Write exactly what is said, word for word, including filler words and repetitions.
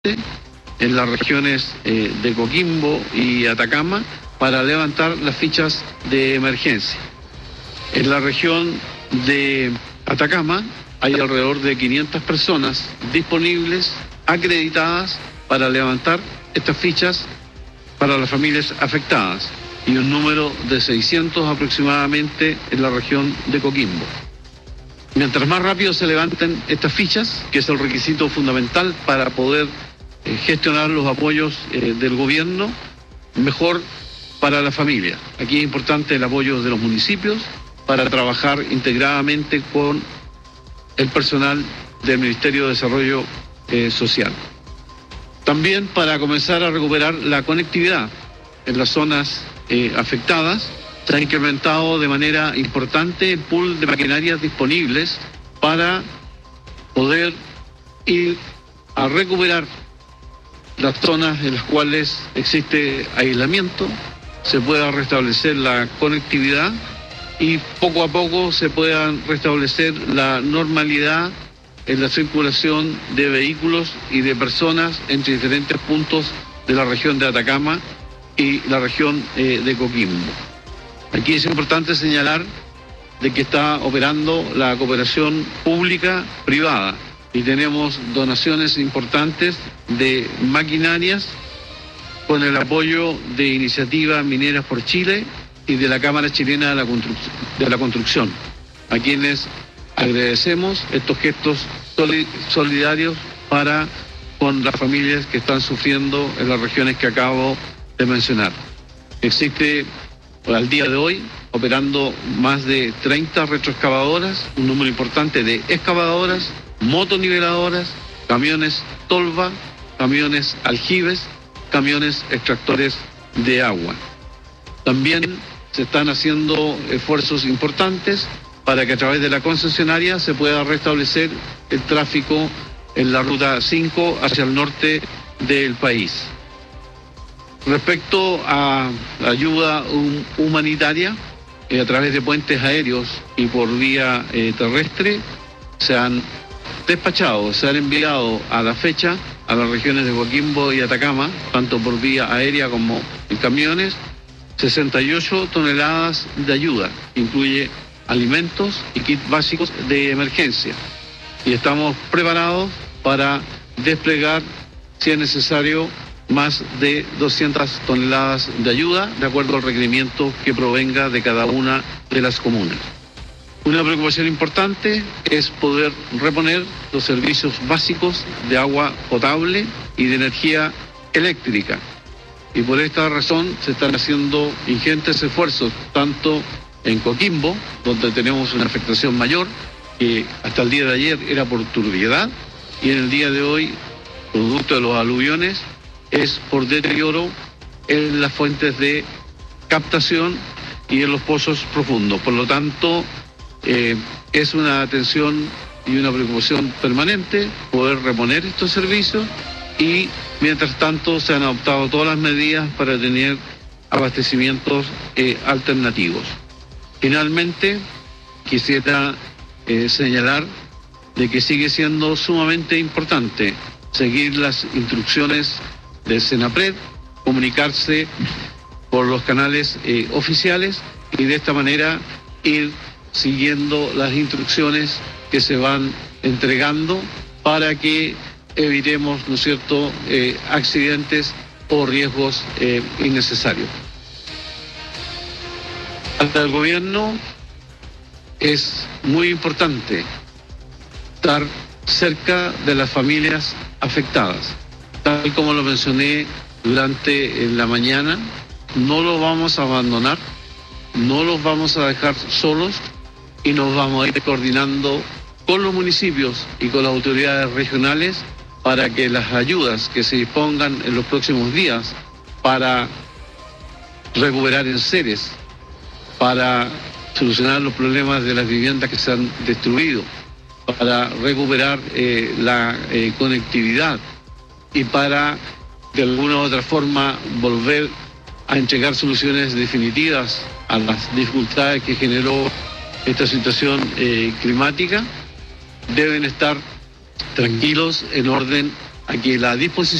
en las regiones eh, de Coquimbo y Atacama para levantar las fichas de emergencia. En la región de Atacama hay alrededor de quinientas personas disponibles, acreditadas para levantar estas fichas para las familias afectadas y un número de seiscientos aproximadamente en la región de Coquimbo. Mientras más rápido se levanten estas fichas, que es el requisito fundamental para poder eh, gestionar los apoyos eh, del gobierno, mejor para la familia. Aquí es importante el apoyo de los municipios para trabajar integradamente con el personal del Ministerio de Desarrollo eh, Social. También para comenzar a recuperar la conectividad en las zonas eh, afectadas, se ha incrementado de manera importante el pool de maquinarias disponibles para poder ir a recuperar las zonas en las cuales existe aislamiento, se pueda restablecer la conectividad y poco a poco se pueda restablecer la normalidad en la circulación de vehículos y de personas entre diferentes puntos de la región de Atacama y la región eh, de Coquimbo. Aquí es importante señalar de que está operando la cooperación pública-privada y tenemos donaciones importantes de maquinarias con el apoyo de Iniciativa Mineras por Chile y de la Cámara Chilena de la, Construc- de la Construcción, a quienes agradecemos estos gestos solidarios para con las familias que están sufriendo en las regiones que acabo de mencionar. Existe al día de hoy operando más de treinta retroexcavadoras, un número importante de excavadoras, motoniveladoras, camiones tolva, camiones aljibes, camiones extractores de agua. También se están haciendo esfuerzos importantes para que a través de la concesionaria se pueda restablecer el tráfico en la ruta cinco hacia el norte del país. Respecto a la ayuda um, humanitaria, eh, a través de puentes aéreos y por vía eh, terrestre, se han despachado, se han enviado a la fecha a las regiones de Coquimbo y Atacama, tanto por vía aérea como en camiones, sesenta y ocho toneladas de ayuda, incluye alimentos y kits básicos de emergencia. Y estamos preparados para desplegar, si es necesario, más de doscientas toneladas de ayuda, de acuerdo al requerimiento que provenga de cada una de las comunas. Una preocupación importante es poder reponer los servicios básicos de agua potable y de energía eléctrica. Y por esta razón se están haciendo ingentes esfuerzos, tanto en Coquimbo, donde tenemos una afectación mayor, que hasta el día de ayer era por turbiedad, y en el día de hoy, producto de los aluviones, es por deterioro en las fuentes de captación y en los pozos profundos. Por lo tanto, eh, es una atención y una preocupación permanente poder reponer estos servicios y, mientras tanto, se han adoptado todas las medidas para tener abastecimientos eh, alternativos. Finalmente, quisiera eh, señalar de que sigue siendo sumamente importante seguir las instrucciones del SENAPRED, comunicarse por los canales eh, oficiales y de esta manera ir siguiendo las instrucciones que se van entregando para que evitemos, ¿no es cierto?, eh, accidentes o riesgos eh, innecesarios. Para el gobierno es muy importante estar cerca de las familias afectadas. Tal como lo mencioné durante la mañana, no los vamos a abandonar, no los vamos a dejar solos y nos vamos a ir coordinando con los municipios y con las autoridades regionales para que las ayudas que se dispongan en los próximos días para recuperar enseres, para solucionar los problemas de las viviendas que se han destruido, para recuperar eh, la eh, conectividad y para, de alguna u otra forma, volver a entregar soluciones definitivas a las dificultades que generó esta situación eh, climática, deben estar tranquilos en orden a que la disposición